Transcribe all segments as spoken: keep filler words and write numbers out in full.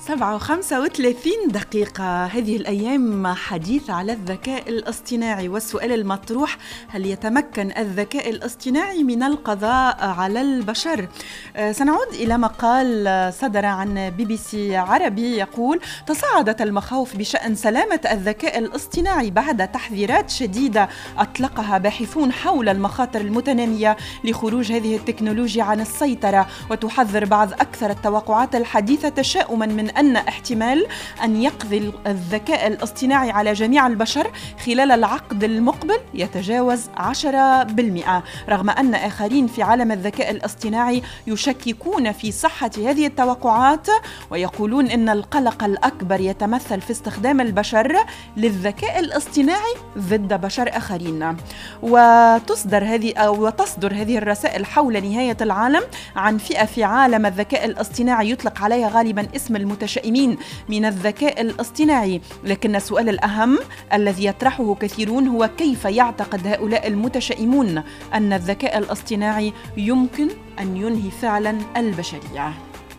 سبعة وخمسة وثلاثين دقيقة. هذه الأيام حديث على الذكاء الاصطناعي، والسؤال المطروح: هل يتمكن الذكاء الاصطناعي من القضاء على البشر؟ أه سنعود إلى مقال صدر عن بي بي سي عربي يقول: تصاعدت المخاوف بشأن سلامة الذكاء الاصطناعي بعد تحذيرات شديدة أطلقها باحثون حول المخاطر المتنامية لخروج هذه التكنولوجيا عن السيطرة. وتحذر بعض أكثر التوقعات الحديثة تشاؤما من أن احتمال أن يقضي الذكاء الاصطناعي على جميع البشر خلال العقد المقبل يتجاوز عشرة بالمئة، رغم أن آخرين في عالم الذكاء الاصطناعي يشككون في صحة هذه التوقعات، ويقولون أن القلق الأكبر يتمثل في استخدام البشر للذكاء الاصطناعي ضد بشر آخرين. وتصدر هذه أو تصدر هذه الرسائل حول نهاية العالم عن فئة في عالم الذكاء الاصطناعي يطلق عليها غالبا اسم المتشائمين من الذكاء الاصطناعي. لكن السؤال الأهم الذي يطرحه كثيرون هو: كيف يعتقد هؤلاء المتشائمون أن الذكاء الاصطناعي يمكن أن ينهي فعلا البشرية؟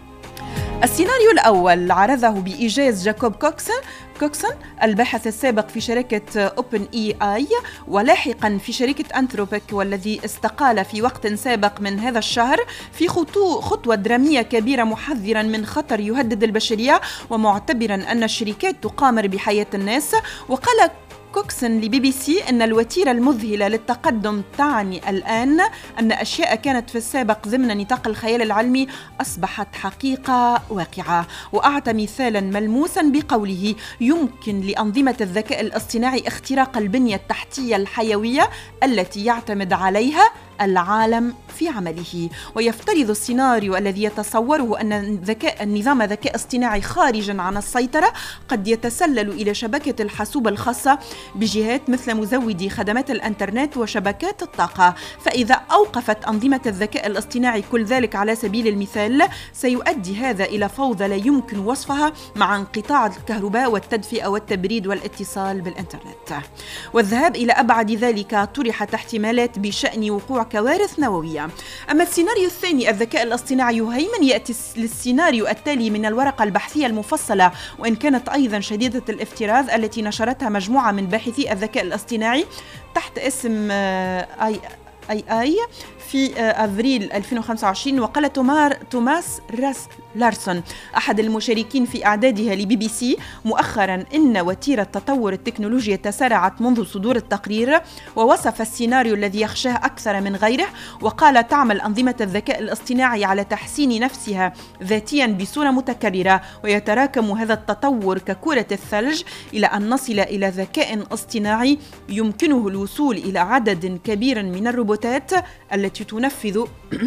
السيناريو الأول عرضه بإيجاز جاكوب كوكسون كوكسون الباحث السابق في شركة أوبن إي آي ولاحقا في شركة أنثروبيك، والذي استقال في وقت سابق من هذا الشهر في خطوة درامية كبيرة، محذرا من خطر يهدد البشرية ومعتبرا أن الشركات تقامر بحياة الناس. وقال كوكسون لبي بي سي أن الوتيرة المذهلة للتقدم تعني الآن أن أشياء كانت في السابق ضمن نطاق الخيال العلمي أصبحت حقيقة واقعة. وأعطى مثالا ملموسا بقوله: يمكن لأنظمة الذكاء الاصطناعي اختراق البنية التحتية الحيوية التي يعتمد عليها العالم في عمله. ويفترض السيناريو الذي يتصوره أن الذكاء النظام ذكاء اصطناعي خارجا عن السيطرة قد يتسلل إلى شبكة الحاسوب الخاصة بجهات مثل مزودي خدمات الانترنت وشبكات الطاقة. فإذا أوقفت أنظمة الذكاء الاصطناعي كل ذلك على سبيل المثال، سيؤدي هذا إلى فوضى لا يمكن وصفها مع انقطاع الكهرباء والتدفئة والتبريد والاتصال بالإنترنت. والذهاب إلى أبعد ذلك طرحت احتمالات بشأن وقوع كوارث نووية. أما السيناريو الثاني: الذكاء الاصطناعي يهيمن، يأتي للسيناريو التالي من الورقة البحثية المفصلة، وإن كانت أيضا شديدة الافتراض، التي نشرتها مجموعة من باحثي الذكاء الاصطناعي تحت اسم آي اي اي في أفريل ألفين وخمسة وعشرين. وقال توماس راس لارسون أحد المشاركين في إعدادها لبي بي سي مؤخرا إن وتيرة تطور التكنولوجيا تسارعت منذ صدور التقرير، ووصف السيناريو الذي يخشاه أكثر من غيره. وقال: تعمل أنظمة الذكاء الاصطناعي على تحسين نفسها ذاتيا بصورة متكررة، ويتراكم هذا التطور ككرة الثلج إلى أن نصل إلى ذكاء اصطناعي يمكنه الوصول إلى عدد كبير من الروبوتات التي تنفذ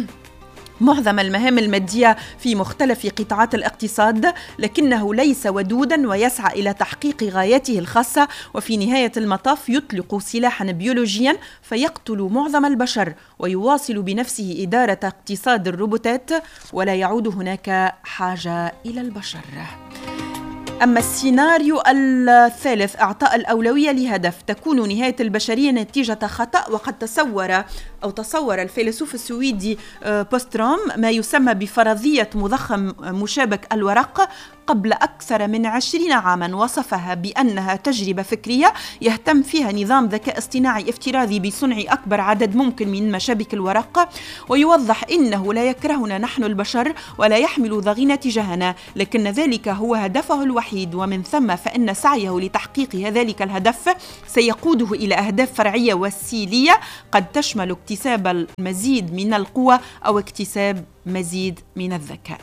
معظم المهام المادية في مختلف قطاعات الاقتصاد، لكنه ليس ودودا ويسعى إلى تحقيق غاياته الخاصة، وفي نهاية المطاف يطلق سلاحا بيولوجيا فيقتل معظم البشر ويواصل بنفسه إدارة اقتصاد الروبوتات، ولا يعود هناك حاجة إلى البشر. أما السيناريو الثالث: إعطاء الأولوية لهدف تكون نهاية البشرية نتيجة خطأ. وقد تصور أو تصور الفيلسوف السويدي بوستروم ما يسمى بفرضية مضخم مشابك الورق قبل أكثر من عشرين عاما، وصفها بأنها تجربة فكرية يهتم فيها نظام ذكاء اصطناعي افتراضي بصنع أكبر عدد ممكن من مشابك الورق، ويوضح إنه لا يكرهنا نحن البشر ولا يحمل ضغينة تجاهنا، لكن ذلك هو هدفه الوحيد، ومن ثم فإن سعيه لتحقيق ذلك الهدف سيقوده إلى أهداف فرعية وسيلية قد تشمل اكتساب المزيد من القوة أو اكتساب مزيد من الذكاء.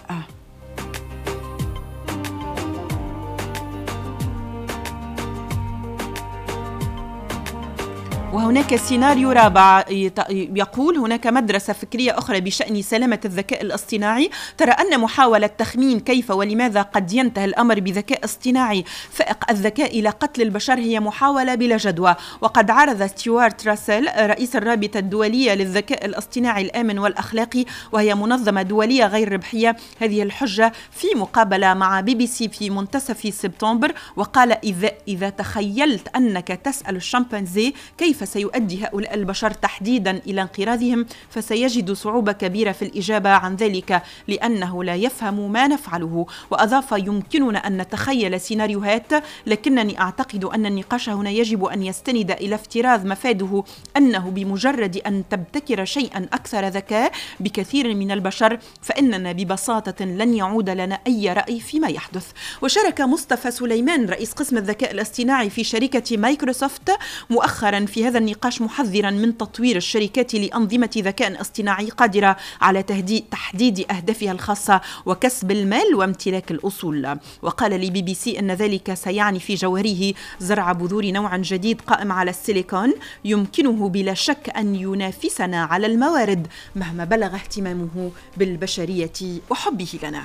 وهناك سيناريو رابع يقول: هناك مدرسة فكرية أخرى بشأن سلامة الذكاء الاصطناعي ترى أن محاولة تخمين كيف ولماذا قد ينتهي الأمر بذكاء اصطناعي فائق الذكاء إلى قتل البشر هي محاولة بلا جدوى. وقد عرض ستيوارت راسل رئيس الرابطة الدولية للذكاء الاصطناعي الآمن والأخلاقي، وهي منظمة دولية غير ربحية، هذه الحجة في مقابلة مع بي بي سي في منتصف سبتمبر. وقال: إذا, إذا تخيلت أنك تسأل الشمبانزي كيف كيف سيؤدي هؤلاء البشر تحديدا إلى انقراضهم، فسيجد صعوبة كبيرة في الإجابة عن ذلك لأنه لا يفهم ما نفعله. وأضاف: يمكننا أن نتخيل سيناريوهات، لكنني أعتقد أن النقاش هنا يجب أن يستند إلى افتراض مفاده أنه بمجرد أن تبتكر شيئا أكثر ذكاء بكثير من البشر فإننا ببساطة لن يعود لنا أي رأي فيما يحدث. وشارك مصطفى سليمان رئيس قسم الذكاء الاصطناعي في شركة مايكروسوفت مؤخرا في هذا النقاش محذرا من تطوير الشركات لأنظمة ذكاء اصطناعي قادرة على تحديد أهدافها الخاصة وكسب المال وامتلاك الأصول. وقال لبي بي سي أن ذلك سيعني في جوهره زرع بذور نوع جديد قائم على السيليكون يمكنه بلا شك أن ينافسنا على الموارد مهما بلغ اهتمامه بالبشرية وحبه لنا.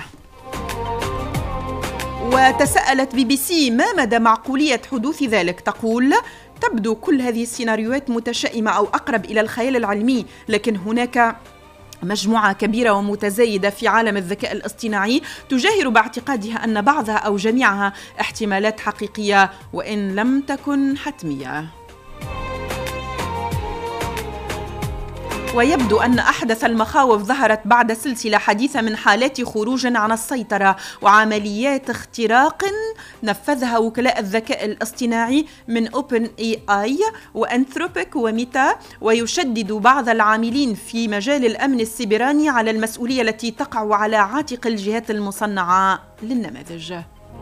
وتساءلت بي بي سي ما مدى معقولية حدوث ذلك. تقول: تبدو كل هذه السيناريوهات متشائمة أو أقرب إلى الخيال العلمي، لكن هناك مجموعة كبيرة ومتزايدة في عالم الذكاء الاصطناعي تجاهر باعتقادها أن بعضها أو جميعها احتمالات حقيقية وإن لم تكن حتمية. ويبدو أن أحدث المخاوف ظهرت بعد سلسلة حديثة من حالات خروج عن السيطرة وعمليات اختراق نفذها وكلاء الذكاء الاصطناعي من أوبن إي آي وأنثروبيك وميتا. ويشدد بعض العاملين في مجال الأمن السيبراني على المسؤولية التي تقع على عاتق الجهات المصنعة للنماذج.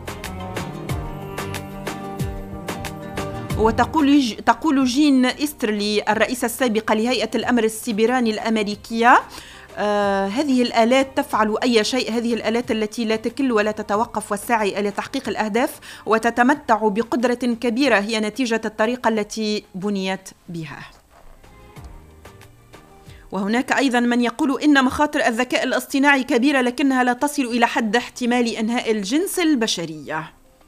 وتقول تقول جين إسترلي الرئيسة السابقة لهيئة الأمر السيبراني الأمريكية: آه هذه الآلات تفعل أي شيء، هذه الآلات التي لا تكل ولا تتوقف والسعي إلى تحقيق الأهداف وتتمتع بقدرة كبيرة هي نتيجة الطريقة التي بنيت بها. وهناك أيضا من يقول إن مخاطر الذكاء الاصطناعي كبيرة لكنها لا تصل إلى حد احتمال إنهاء الجنس البشرية.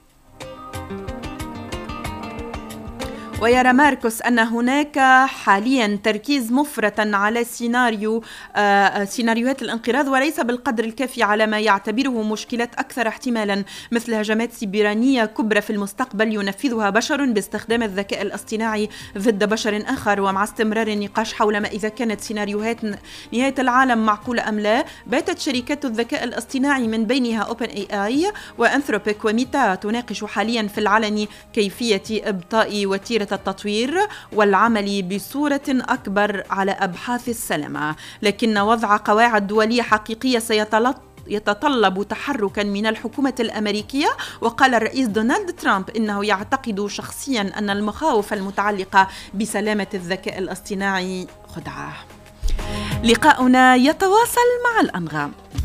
ويرى ماركوس أن هناك حاليا تركيز مفرط على سيناريو آه سيناريوهات الانقراض وليس بالقدر الكافي على ما يعتبره مشكلات أكثر احتمالا مثل هجمات سيبرانية كبرى في المستقبل ينفذها بشر باستخدام الذكاء الاصطناعي ضد بشر آخر. ومع استمرار النقاش حول ما إذا كانت سيناريوهات نهاية العالم معقولة أم لا، باتت شركات الذكاء الاصطناعي من بينها أوبن إي آي وأنثروبيك وميتا تناقش حاليا في العلن كيفية إبطاء وتيرة التطوير والعمل بصورة أكبر على أبحاث السلامة، لكن وضع قواعد دولية حقيقية سيتلط يتطلب تحركا من الحكومة الأمريكية. وقال الرئيس دونالد ترامب إنه يعتقد شخصيا أن المخاوف المتعلقة بسلامة الذكاء الاصطناعي خدعة. لقاؤنا يتواصل مع الأنغام.